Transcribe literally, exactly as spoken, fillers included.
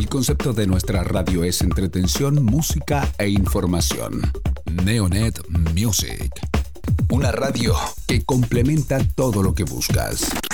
concepto de nuestra radio es entretención, música e información. Neonet Music. Una radio que complementa todo lo que buscas.